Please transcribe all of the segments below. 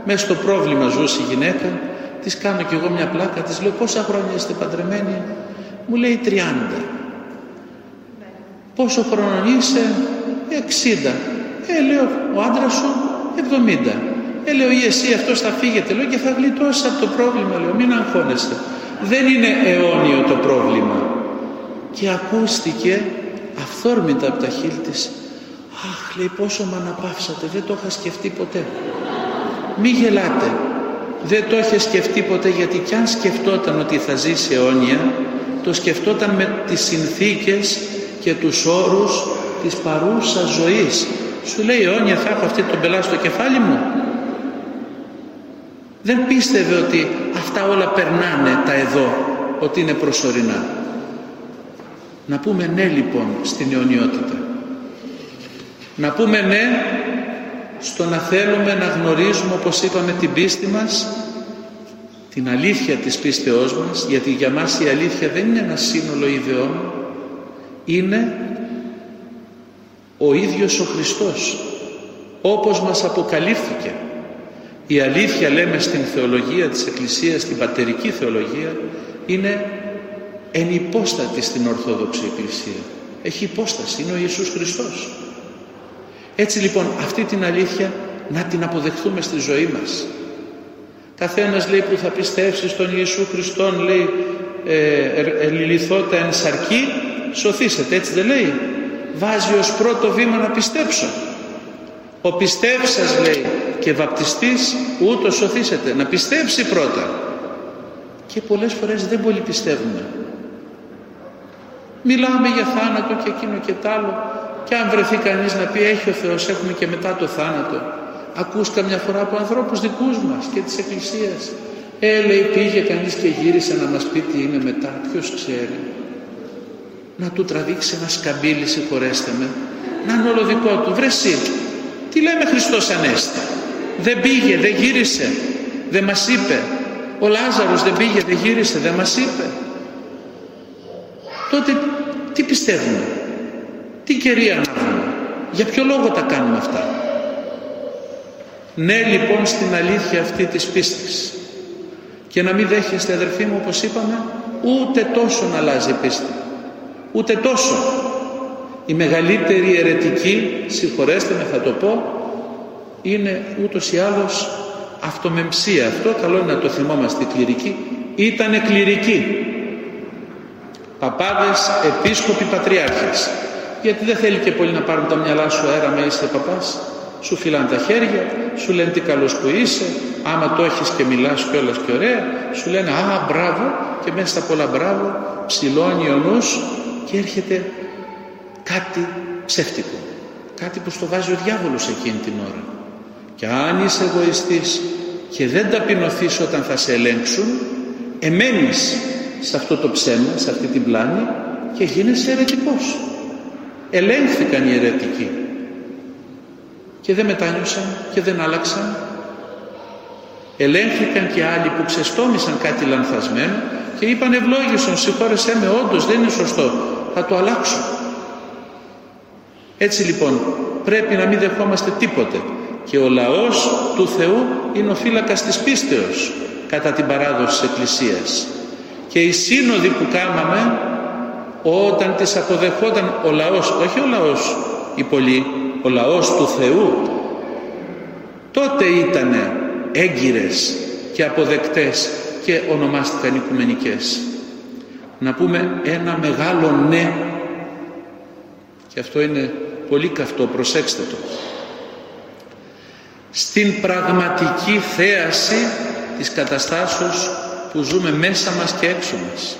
Μέσα στο πρόβλημα ζούσε η γυναίκα. Της κάνω κι εγώ μια πλάκα, της λέω πόσα χρόνια είστε παντρεμένοι? Μου λέει 30. Πόσο χρόνο είσαι? 60. Λέω ο άντρας σου 70. Λέω ή εσύ αυτός θα φύγετε, λέω, και θα γλιτώσεις από το πρόβλημα, λέω, μην αγχώνεσαι. Δεν είναι αιώνιο το πρόβλημα. Και ακούστηκε αυθόρμητα από τα χείλη της, αχ, λέει, πόσο μ' αναπαύσατε, δεν το είχα σκεφτεί ποτέ. Μη γελάτε, δεν το είχε σκεφτεί ποτέ, γιατί κι αν σκεφτόταν ότι θα ζήσει αιώνια, το σκεφτόταν με τις συνθήκες και τους όρους της παρούσας ζωής. Σου λέει αιώνια θα έχω αυτή τον πελά στο κεφάλι μου? Δεν πίστευε ότι αυτά όλα περνάνε τα εδώ, ότι είναι προσωρινά. Να πούμε ναι λοιπόν στην αιωνιότητα. Να πούμε ναι στο να θέλουμε να γνωρίζουμε, όπως είπαμε, την πίστη μας, την αλήθεια της πίστεώς μας, γιατί για μας η αλήθεια δεν είναι ένα σύνολο ιδεών, είναι ο ίδιος ο Χριστός, όπως μας αποκαλύφθηκε. Η αλήθεια, λέμε στην θεολογία της Εκκλησίας, στην πατερική θεολογία, είναι ενυπόστατη στην Ορθόδοξη Εκκλησία. Έχει υπόσταση, είναι ο Ιησούς Χριστός. Έτσι λοιπόν αυτή την αλήθεια να την αποδεχθούμε στη ζωή μας. Καθένας, λέει, που θα πιστέψει στον Ιησού Χριστόν, λέει, ελιληθώτα εν σαρκή, σωθήσετε, έτσι δεν λέει? Βάζει ως πρώτο βήμα να πιστέψω. Ο πιστεύσας, λέει, και βαπτιστής ούτως σωθήσετε. Να πιστέψει πρώτα. Και πολλές φορές δεν πολύ πιστεύουμε. Μιλάμε για θάνατο και εκείνο και τ' άλλο, και αν βρεθεί κανείς να πει έχει ο Θεός, έχουμε και μετά το θάνατο. Ακούς καμιά φορά από ανθρώπους δικούς μας και της Εκκλησίας, λέει, πήγε κανείς και γύρισε να μας πει τι είναι μετά. Ποιος ξέρει? Να του τραβήξει ένα σκαμπίλι, συγχωρέστε με, να είναι όλο δικό του. Βρε εσύ, τι λέμε Χριστός Ανέστη? Δεν πήγε, δεν γύρισε, δεν μας είπε? Ο Λάζαρος δεν πήγε, δεν γύρισε, δεν μας είπε? Τότε τι πιστεύουμε? Τι κερία ανάβουμε? Για ποιο λόγο τα κάνουμε αυτά? Ναι λοιπόν στην αλήθεια αυτή της πίστης, και να μην δέχεστε, αδερφοί μου, όπως είπαμε, ούτε τόσο να αλλάζει η πίστη, ούτε τόσο. Η μεγαλύτερη αιρετική, συγχωρέστε με θα το πω, είναι ούτως ή άλλως αυτομεμψία. Αυτό καλό είναι να το θυμόμαστε. Οι κληρικοί ήτανε κληρικοί, παπάδες, επίσκοποι, πατριάρχες, γιατί δεν θέλει και πολύ να πάρουν τα μυαλά σου αέρα με είσαι παπάς. Σου φυλάνε τα χέρια, σου λένε τι καλός που είσαι, άμα το έχεις και μιλάς κιόλας και ωραία, σου λένε α, μπράβο, και μέσα στα πολλά μπράβο ψηλώνει ο νους και έρχεται κάτι ψεύτικο, κάτι που στο βάζει ο διάβολος εκείνη την ώρα. Και αν είσαι εγωιστής και δεν ταπεινωθείς όταν θα σε ελέγξουν, εμένεις σε αυτό το ψέμα, σε αυτή την πλάνη, και γίνεσαι αιρετικός. Ελέγχθηκαν οι αιρετικοί και δεν μετάνιωσαν και δεν άλλαξαν. Ελέγχθηκαν και άλλοι που ξεστόμησαν κάτι λανθασμένο και είπαν ευλόγησον, συγχώρεσέ με, όντως δεν είναι σωστό, θα το αλλάξω. Έτσι λοιπόν πρέπει να μην δεχόμαστε τίποτε, και ο λαός του Θεού είναι ο φύλακας της πίστεως κατά την παράδοση της Εκκλησίας. Και οι σύνοδοι που κάναμε, όταν τις αποδεχόταν ο λαός, όχι ο λαός οι πολλοί, ο λαός του Θεού, τότε ήτανε έγκυρες και αποδεκτές και ονομάστηκαν οικουμενικές. Να πούμε ένα μεγάλο ναι, και αυτό είναι πολύ καυτό, προσέξτε το, στην πραγματική θέαση της καταστάσεως που ζούμε μέσα μας και έξω μας.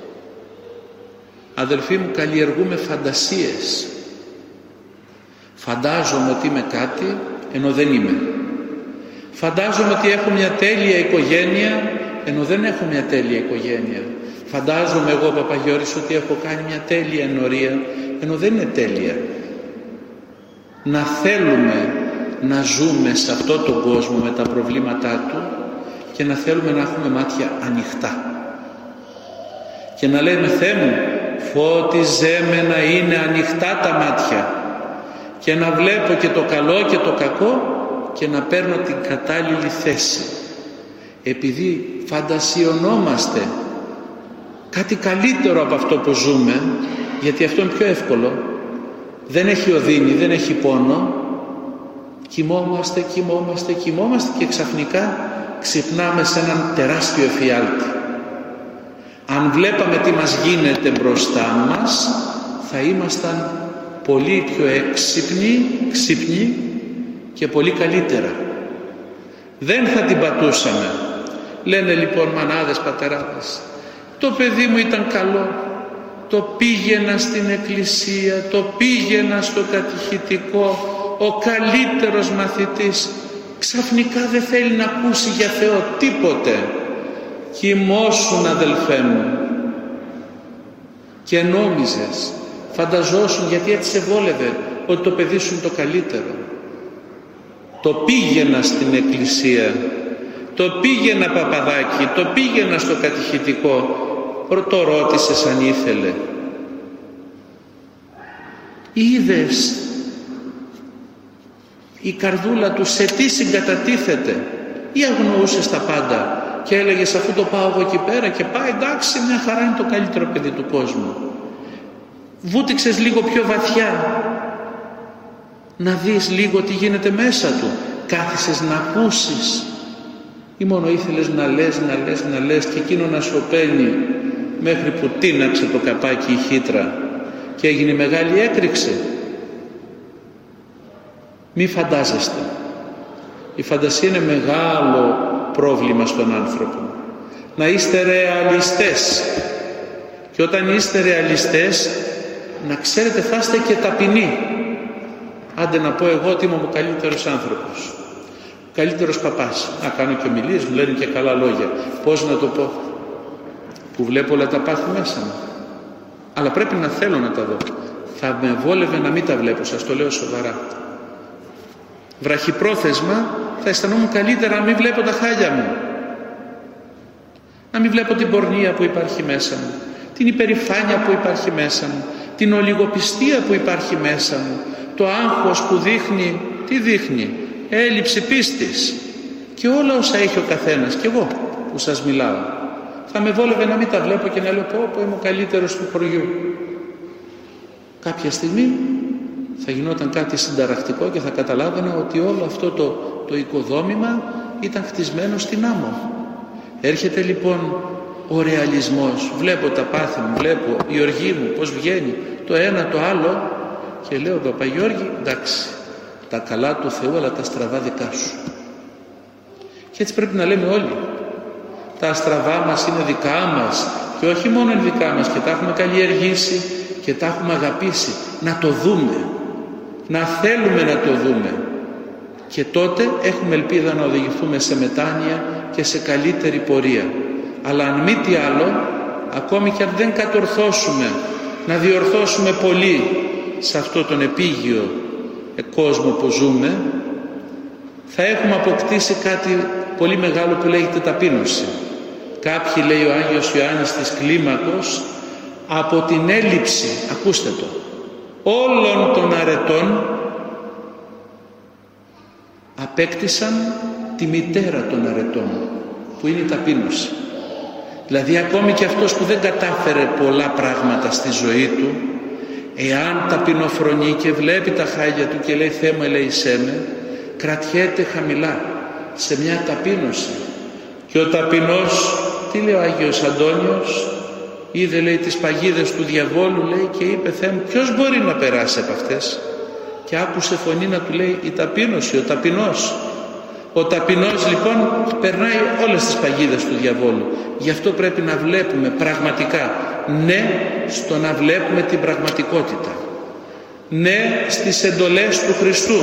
Αδελφοί μου, καλλιεργούμε φαντασίες. Φαντάζομαι ότι είμαι κάτι ενώ δεν είμαι. Φαντάζομαι ότι έχω μια τέλεια οικογένεια ενώ δεν έχω μια τέλεια οικογένεια. Φαντάζομαι εγώ, Παπαγιώρης, ότι έχω κάνει μια τέλεια ενορία ενώ δεν είναι τέλεια. Να θέλουμε να ζούμε σε αυτό τον κόσμο με τα προβλήματά του και να θέλουμε να έχουμε μάτια ανοιχτά και να λέμε Θεέ μου, φώτιζέ με να είναι ανοιχτά τα μάτια και να βλέπω και το καλό και το κακό και να παίρνω την κατάλληλη θέση. Επειδή φαντασιωνόμαστε κάτι καλύτερο από αυτό που ζούμε, γιατί αυτό είναι πιο εύκολο, δεν έχει οδύνη, δεν έχει πόνο, κοιμόμαστε και ξαφνικά ξυπνάμε σε έναν τεράστιο εφιάλτη. Αν βλέπαμε τι μας γίνεται μπροστά μας, θα ήμασταν πολύ πιο ξύπνοι και πολύ καλύτερα. Δεν θα την πατούσαμε. Λένε λοιπόν μανάδες, πατεράδες, το παιδί μου ήταν καλό, το πήγαινα στην εκκλησία, το πήγαινα στο κατηχητικό, ο καλύτερος μαθητής, ξαφνικά δεν θέλει να ακούσει για Θεό τίποτε. Κοιμώσουν, αδελφέ μου, και νόμιζες, φανταζόσουν, γιατί έτσι σε βόλευε, ότι το παιδί σου είναι το καλύτερο. Το πήγαινα στην εκκλησία, το πήγαινα παπαδάκι, το πήγαινα στο κατηχητικό, το ρώτησες αν ήθελε? Είδες η καρδούλα του σε τι συγκατατίθεται, ή αγνοούσες τα πάντα και έλεγες αφού το πάω εγώ εκεί πέρα και πάει, εντάξει, μια χαρά, είναι το καλύτερο παιδί του κόσμου? Βούτυξες λίγο πιο βαθιά να δεις λίγο τι γίνεται μέσα του? Κάθισες να ακούσεις ή μόνο ήθελες να λες και εκείνο να σωπαίνει μέχρι που τίναξε το καπάκι η χύτρα και έγινε μεγάλη έκρηξη? Μη φαντάζεστε. Η φαντασία είναι μεγάλο πρόβλημα στον άνθρωπο. Να είστε ρεαλιστές. Και όταν είστε ρεαλιστές, να ξέρετε, θα είστε και ταπεινοί. Άντε να πω εγώ ότι είμαι ο καλύτερος άνθρωπος, ο καλύτερος παπάς. Να κάνω και ομιλίες, μου λένε και καλά λόγια. Πώς να το πω, που βλέπω όλα τα πάθη μέσα μου. Αλλά πρέπει να θέλω να τα δω. Θα με βόλευε να μην τα βλέπω, σας το λέω σοβαρά. Βραχυπρόθεσμα θα αισθανόμουν καλύτερα να μην βλέπω τα χάλια μου, να μην βλέπω την πορνεία που υπάρχει μέσα μου, την υπερηφάνεια που υπάρχει μέσα μου, την ολιγοπιστία που υπάρχει μέσα μου, το άγχος που δείχνει, τι δείχνει? Έλλειψη πίστης και όλα όσα έχει ο καθένας. Και εγώ που σας μιλάω, θα με βόλευε να μην τα βλέπω και να λέω πω είμαι ο καλύτερος του χωριού. Κάποια στιγμή θα γινόταν κάτι συνταρακτικό και θα καταλάβαινα ότι όλο αυτό το οικοδόμημα ήταν χτισμένο στην άμμο. Έρχεται λοιπόν ο ρεαλισμός. Βλέπω τα πάθη μου, βλέπω η οργή μου πως βγαίνει, το ένα το άλλο, και λέω Παπαγιώργη, εντάξει, τα καλά του Θεού αλλά τα στραβά δικά σου. Και έτσι πρέπει να λέμε όλοι. Τα στραβά μας είναι δικά μας και όχι μόνο είναι δικά μας, και τα έχουμε καλλιεργήσει και τα έχουμε αγαπήσει. Να το δούμε, να θέλουμε να το δούμε, και τότε έχουμε ελπίδα να οδηγηθούμε σε μετάνοια και σε καλύτερη πορεία. Αλλά αν μη τι άλλο, ακόμη και αν δεν κατορθώσουμε να διορθώσουμε πολύ σε αυτό τον επίγειο κόσμο που ζούμε, θα έχουμε αποκτήσει κάτι πολύ μεγάλο που λέγεται ταπείνωση. Κάποιοι, λέει ο Άγιος Ιωάννης της Κλίμακος, από την έλλειψη, ακούστε το, όλων των αρετών απέκτησαν τη μητέρα των αρετών, που είναι η ταπείνωση. Δηλαδή ακόμη και αυτός που δεν κατάφερε πολλά πράγματα στη ζωή του, εάν ταπεινοφρονεί και βλέπει τα χάλια του και λέει Θεέ μου ελέησέ με, κρατιέται χαμηλά σε μια ταπείνωση. Και ο ταπεινός, τι λέει ο Άγιος Αντώνιος, είδε, λέει, τις παγίδες του διαβόλου, λέει, και είπε Θεέ μου ποιος μπορεί να περάσει από αυτές? Και άκουσε φωνή να του λέει η ταπείνωση, ο ταπεινός. Ο ταπεινός λοιπόν περνάει όλες τις παγίδες του διαβόλου. Γι' αυτό πρέπει να βλέπουμε πραγματικά, ναι, στο να βλέπουμε την πραγματικότητα, ναι στις εντολές του Χριστού.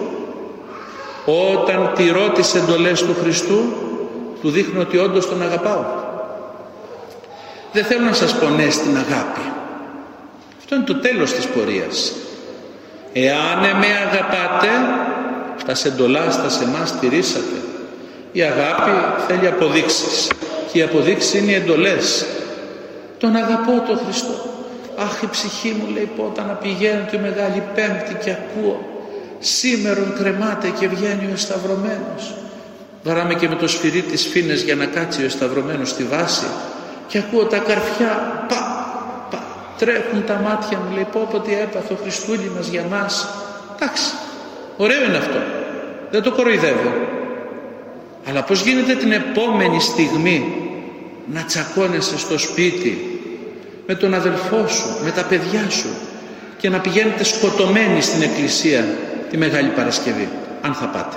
Όταν τηρώ τις εντολές του Χριστού, του δείχνω ότι όντως τον αγαπάω. Δεν θέλω να σας πω ναι στην αγάπη. Αυτό είναι το τέλος της πορείας. Εάν με αγαπάτε, τα σεντολάς, τα σε εμάς τηρήσατε. Η αγάπη θέλει αποδείξεις, και οι αποδείξεις είναι οι εντολές. Τον αγαπώ τον Χριστό. Αχ, η ψυχή μου, λέει, πότε να πηγαίνω τη Μεγάλη Πέμπτη και ακούω Σήμερον κρεμάται και βγαίνει ο εσταυρωμένος. Βαράμε και με το σφυρί τις φίνες για να κάτσει ο εσταυρωμένος στη βάση και ακούω τα καρφιά, τρέχουν τα μάτια μου, λέει πω τι έπαθε ο Χριστούλη μας για μας. Εντάξει, ωραίο είναι αυτό, δεν το κοροϊδεύω, αλλά πως γίνεται την επόμενη στιγμή να τσακώνεσαι στο σπίτι με τον αδελφό σου, με τα παιδιά σου και να πηγαίνετε σκοτωμένοι στην εκκλησία τη Μεγάλη Παρασκευή, αν θα πάτε?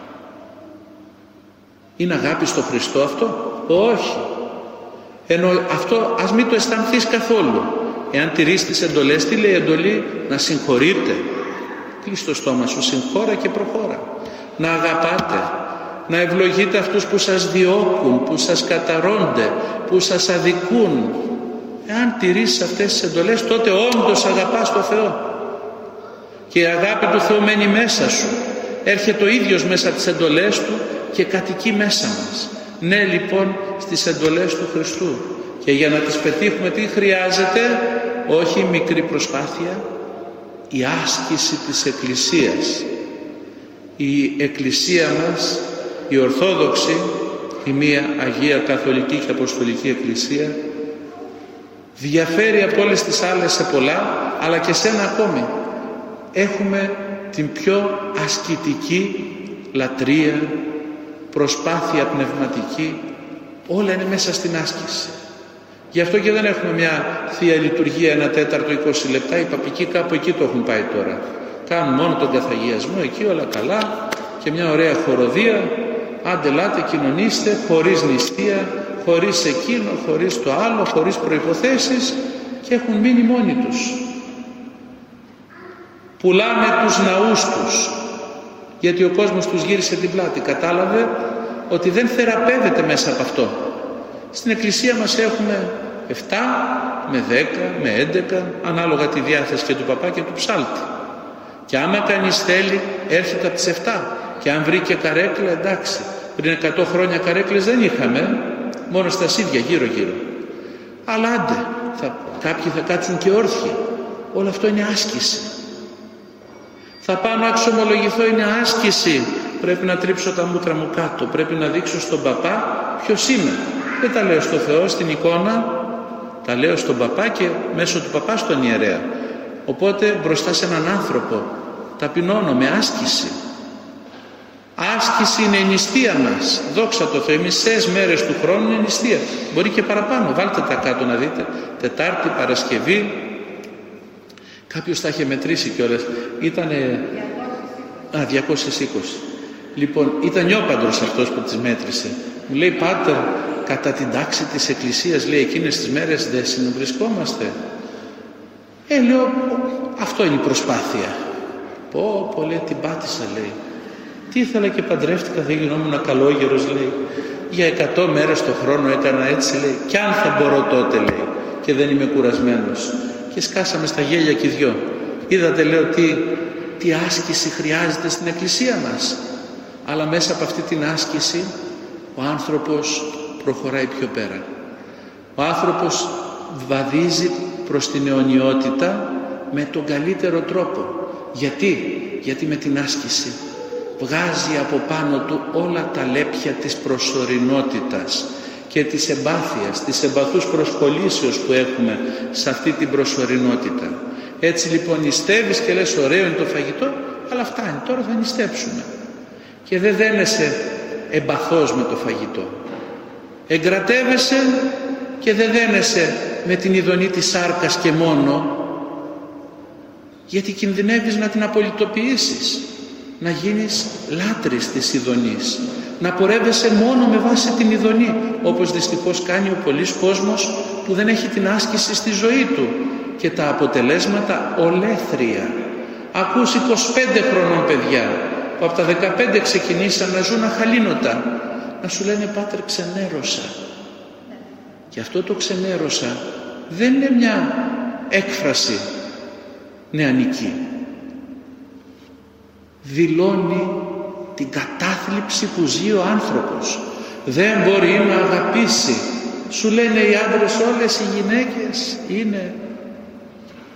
Είναι αγάπη στο Χριστό αυτό? Όχι. Ενώ αυτό ας μην το αισθανθείς καθόλου. Εάν τηρείς τις εντολές, τι λέει η εντολή? Να συγχωρείτε. Κλείς το στόμα σου, συγχώρα και προχώρα. Να αγαπάτε, να ευλογείτε αυτούς που σας διώκουν, που σας καταρρώνται, που σας αδικούν. Εάν τηρείς αυτές τις εντολές, τότε όντως αγαπάς τον Θεό. Και η αγάπη του Θεού μένει μέσα σου. Έρχεται ο ίδιος μέσα από τις εντολές του και κατοικεί μέσα μας. Ναι, λοιπόν, στις εντολές του Χριστού. Και για να τις πετύχουμε τι χρειάζεται? Όχι μικρή προσπάθεια, η άσκηση της Εκκλησίας. Η Εκκλησία μας, η Ορθόδοξη, η μία Αγία Καθολική και Αποστολική Εκκλησία, διαφέρει από όλες τις άλλες σε πολλά, αλλά και σε ένα ακόμη. Έχουμε την πιο ασκητική λατρεία, προσπάθεια πνευματική, όλα είναι μέσα στην άσκηση. Γι' αυτό και δεν έχουμε μια Θεία Λειτουργία 1/4 20 λεπτά. Οι παπικοί κάπου εκεί το έχουν πάει τώρα. Κάνουν μόνο τον καθαγιασμό εκεί, όλα καλά, και μια ωραία χοροδία. Άντε λάτε, κοινωνήστε, χωρίς νηστεία, χωρίς εκείνο, χωρίς το άλλο, χωρίς προϋποθέσεις, και έχουν μείνει μόνοι τους. Πουλάνε τους ναούς τους, γιατί ο κόσμος τους γύρισε την πλάτη. Κατάλαβε ότι δεν θεραπεύεται μέσα από αυτό. Στην Εκκλησία μας έχουμε 7 με 10 με 11, ανάλογα τη διάθεση και του παπά και του ψάλτη. Και άμα κανείς θέλει, έρχεται από τις 7. Και αν βρει και καρέκλα, εντάξει. Πριν 100 χρόνια καρέκλες δεν είχαμε, μόνο στα σίδια γύρω-γύρω. Αλλά άντε, κάποιοι θα κάτσουν και όρθιοι. Όλο αυτό είναι άσκηση. Θα πάω να εξομολογηθώ, είναι άσκηση. Πρέπει να τρίψω τα μούτρα μου κάτω, πρέπει να δείξω στον παπά ποιος είμαι. Δεν τα λέω στο Θεό, στην εικόνα, τα λέω στον παπά και μέσω του παπά στον ιερέα. Οπότε μπροστά σε έναν άνθρωπο ταπεινώνω με άσκηση. Άσκηση είναι η νηστεία μας. Δόξα τω Θεώ, μισές μέρες του χρόνου είναι νηστεία. Μπορεί και παραπάνω, βάλτε τα κάτω να δείτε. Τετάρτη, Παρασκευή. Κάποιος τα είχε μετρήσει κιόλας. Ήτανε 220. Λοιπόν, ήταν νιόπαντρος αυτός που τις μέτρησε. Μου λέει, Πάτερ, κατά την τάξη της Εκκλησίας, λέει, εκείνες τις μέρες δεν συνευρισκόμαστε? Λέω, αυτό είναι η προσπάθεια. Πω, λέει, την πάτησα, λέει. Τι ήθελα και παντρεύτηκα, δεν γινόμουν καλόγερος, λέει. Για 100 μέρες το χρόνο έκανα έτσι, λέει. Κι αν θα μπορώ τότε, λέει. Και δεν είμαι κουρασμένος. Και σκάσαμε στα γέλια και οι δυο. Είδατε, λέω, τι άσκηση χρειάζεται στην Εκκλησία μας. Αλλά μέσα από αυτή την άσκηση ο άνθρωπος προχωράει πιο πέρα. Ο άνθρωπος βαδίζει προς την αιωνιότητα με τον καλύτερο τρόπο. Γιατί με την άσκηση βγάζει από πάνω του όλα τα λέπια της προσωρινότητας και της εμπάθειας, της εμπαθούς προσχολήσεως που έχουμε σε αυτή την προσωρινότητα. Έτσι λοιπόν νηστεύεις και λες, ωραίο είναι το φαγητό, αλλά φτάνει, τώρα θα νηστέψουμε. Και δεν δένεσαι εμπαθώς με το φαγητό. Εγκρατεύεσαι και δεν δένεσαι με την ειδονή της σάρκας και μόνο, γιατί κινδυνεύεις να την απολυτοποιήσεις, να γίνεις λάτρης της ειδονής, να πορεύεσαι μόνο με βάση την ειδονή, όπως δυστυχώς κάνει ο πολλής κόσμος που δεν έχει την άσκηση στη ζωή του, και τα αποτελέσματα ολέθρια. Ακούς 25 χρονών παιδιά που από τα 15 ξεκινήσαν να ζουν αχαλήνοτα, να σου λένε, Πάτερ, ξενέρωσα. Και αυτό το ξενέρωσα δεν είναι μια έκφραση νεανική. Δηλώνει την κατάθλιψη που ζει ο άνθρωπος. Δεν μπορεί να αγαπήσει. Σου λένε οι άντρες, όλες οι γυναίκες είναι.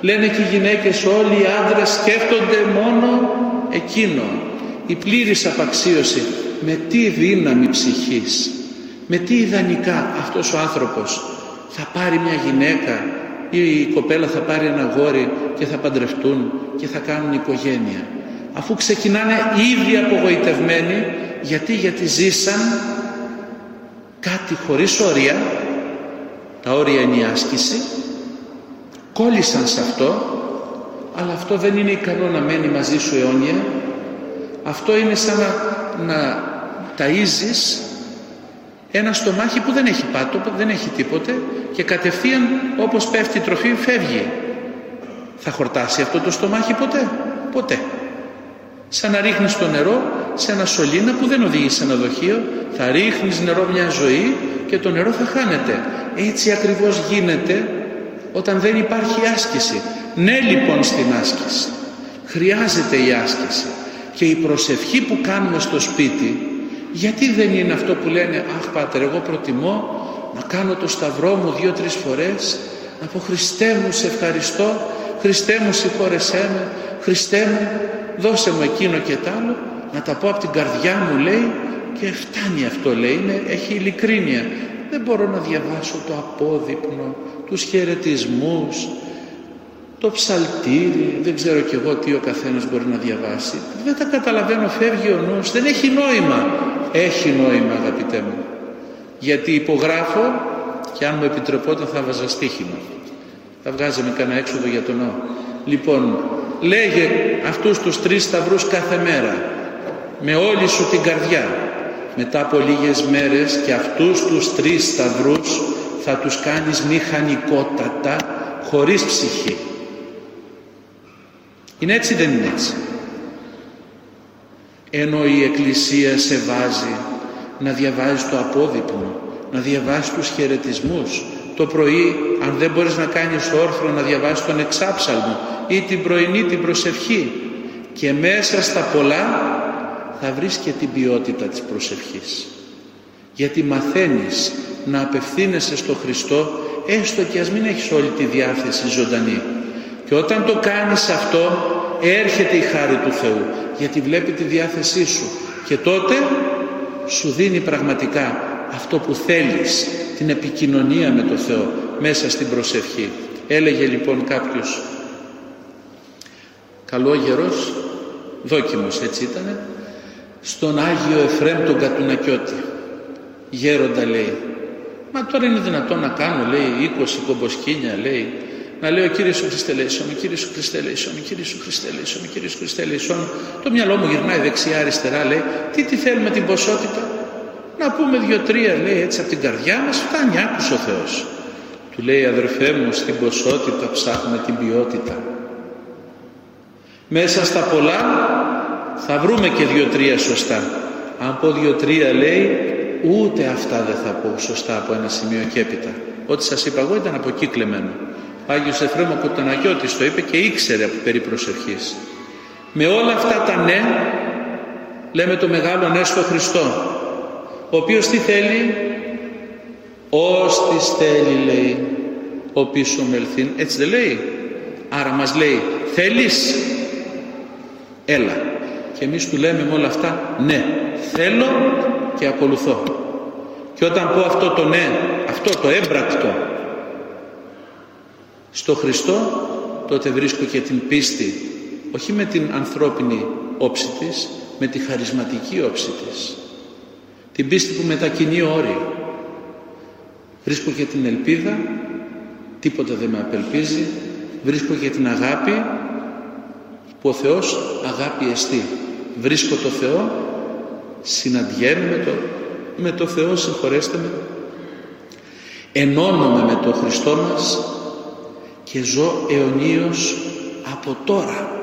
Λένε και οι γυναίκες, όλοι οι άντρες σκέφτονται μόνο εκείνο. Η πλήρης απαξίωση. Με τι δύναμη ψυχής, με τι ιδανικά αυτός ο άνθρωπος θα πάρει μια γυναίκα ή η κοπέλα θα πάρει ένα αγόρι και θα παντρευτούν και θα κάνουν οικογένεια, αφού ξεκινάνε ήδη απογοητευμένοι. Γιατί ζήσαν κάτι χωρίς όρια. Τα όρια είναι η άσκηση, κόλλησαν σε αυτό, αλλά αυτό δεν είναι ικανό να μένει μαζί σου αιώνια. Αυτό είναι σαν να ταΐζεις ένα στομάχι που δεν έχει πάτο, δεν έχει τίποτε, και κατευθείαν όπως πέφτει η τροφή φεύγει. Θα χορτάσει αυτό το στομάχι ποτέ? Ποτέ. Σαν να ρίχνεις το νερό σε ένα σωλήνα που δεν οδηγεί σε ένα δοχείο. Θα ρίχνεις νερό μια ζωή και το νερό θα χάνεται. Έτσι ακριβώς γίνεται όταν δεν υπάρχει άσκηση. Ναι λοιπόν στην άσκηση. Χρειάζεται η άσκηση. Και η προσευχή που κάνουμε στο σπίτι, γιατί δεν είναι αυτό που λένε, αχ Πάτερ, εγώ προτιμώ να κάνω το σταυρό μου 2-3 φορές, να πω Χριστέ μου σε ευχαριστώ, Χριστέ μου συγχώρεσέ με, Χριστέ μου δώσε μου εκείνο και τ' άλλο, να τα πω από την καρδιά μου, λέει, και φτάνει αυτό, λέει, έχει ειλικρίνεια. Δεν μπορώ να διαβάσω το απόδειπνο, τους χαιρετισμούς, το ψαλτήρι, δεν ξέρω κι εγώ τι ο καθένας μπορεί να διαβάσει. Δεν τα καταλαβαίνω, φεύγει ο νους, δεν έχει νόημα. Έχει νόημα, αγαπητέ μου. Γιατί υπογράφω, και αν μου επιτρεπόταν θα βάζα στοίχημα. Θα βγάζαμε κανένα έξοδο για τον ναό. Λοιπόν, λέγε αυτούς τους 3 σταυρούς κάθε μέρα, με όλη σου την καρδιά. Μετά από λίγες μέρες και αυτούς τους 3 σταυρούς θα τους κάνεις μηχανικότατα, χωρίς ψυχή. Είναι έτσι, δεν είναι έτσι? Ενώ η Εκκλησία σε βάζει να διαβάζεις το απόδειπνο, να διαβάζεις τους χαιρετισμούς. Το πρωί, αν δεν μπορείς να κάνεις όρθρο, να διαβάσεις τον εξάψαλμο ή την πρωινή την προσευχή. Και μέσα στα πολλά θα βρεις και την ποιότητα της προσευχής. Γιατί μαθαίνεις να απευθύνεσαι στο Χριστό, έστω και ας μην έχεις όλη τη διάθεση ζωντανή. Και όταν το κάνεις αυτό, έρχεται η χάρη του Θεού, γιατί βλέπει τη διάθεσή σου και τότε σου δίνει πραγματικά αυτό που θέλεις, την επικοινωνία με το Θεό μέσα στην προσευχή. Έλεγε λοιπόν κάποιος καλόγερος, δόκιμος έτσι ήτανε, στον Άγιο Εφραίμ τον Κατουνακιώτη, γέροντα, λέει, μα τώρα είναι δυνατόν να κάνω, λέει, 20 κομποσκήνια, λέει, να λέω Κύριε Σου Χριστέ ελέησον, Κύριε Σου Χριστέ ελέησον, Κύριε Σου Χριστέ ελέησον, Κύριε Σου Χριστέ ελέησον. Το μυαλό μου γυρνάει δεξιά αριστερά, λέει, τι θέλουμε την ποσότητα? Να πούμε 2-3, λέει, έτσι από την καρδιά μας, φτάνει, άκουσε ο Θεός. Του λέει, αδερφέ μου, στην ποσότητα ψάχνουμε την ποιότητα. Μέσα στα πολλά θα βρούμε και 2-3 σωστά. Αν πω 2-3, λέει, ούτε αυτά δεν θα πω σωστά από ένα σημείο και έπειτα. Ό,τι σας είπα εγώ ήταν από εκεί κλεμμένο. Ο Άγιος Εφραίμ ο Κατουνακιώτης το είπε και ήξερε περί προσευχής. Με όλα αυτά τα ναι, λέμε το μεγάλο ναι στο Χριστό, ο οποίος τι θέλει? Ως της θέλει, λέει, ο πίσω μελθύν, έτσι δεν λέει? Άρα μας λέει, θέλεις? Έλα. Και εμείς του λέμε με όλα αυτά, ναι, θέλω και ακολουθώ. Και όταν πω αυτό το ναι, αυτό το έμπρακτο στο Χριστό, τότε βρίσκω και την πίστη, όχι με την ανθρώπινη όψη της, με τη χαρισματική όψη της. Την πίστη που μετακινεί όρη. Βρίσκω και την ελπίδα, τίποτα δεν με απελπίζει. Βρίσκω και την αγάπη, που ο Θεός αγάπη εστί. Βρίσκω το Θεό, συναντιέμαι με το Θεό, συγχωρέστε με, ενώνομαι με το Χριστό μας και ζω αιωνίως από τώρα.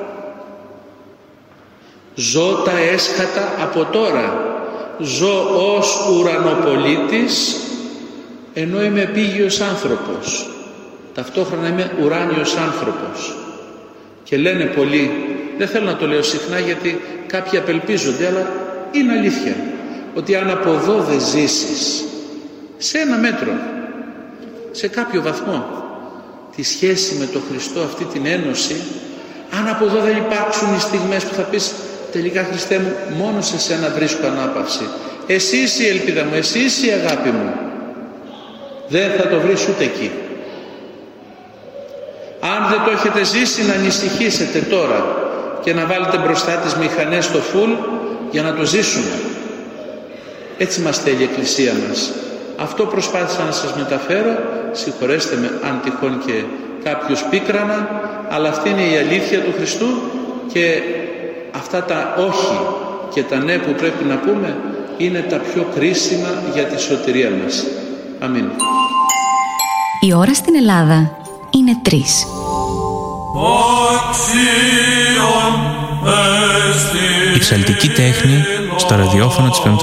Ζω τα έσχατα από τώρα. Ζω ως ουρανοπολίτης, ενώ είμαι επίγειος άνθρωπος. Ταυτόχρονα είμαι ουράνιος άνθρωπος. Και λένε πολλοί, δεν θέλω να το λέω συχνά γιατί κάποιοι απελπίζονται, αλλά είναι αλήθεια, ότι αν από εδώ δεν ζήσεις σε ένα μέτρο, σε κάποιο βαθμό τη σχέση με τον Χριστό, αυτή την ένωση, αν από εδώ δεν υπάρξουν οι στιγμές που θα πεις τελικά Χριστέ μου, μόνο σε σένα βρίσκω ανάπαυση, εσύ είσαι η ελπίδα μου, εσύ είσαι η αγάπη μου, δεν θα το βρεις ούτε εκεί. Αν δεν το έχετε ζήσει, να ανησυχήσετε τώρα και να βάλετε μπροστά τις μηχανές στο φουλ για να το ζήσουμε. Έτσι μας θέλει η Εκκλησία μας. Αυτό προσπάθησα να σας μεταφέρω, συγχωρέστε με αν τυχόν και κάποιος πίκρανα, αλλά αυτή είναι η αλήθεια του Χριστού και αυτά τα όχι και τα ναι που πρέπει να πούμε είναι τα πιο κρίσιμα για τη σωτηρία μας. Αμήν. Η ώρα στην Ελλάδα είναι 3. Η ψαλτική τέχνη στο ραδιόφωνο της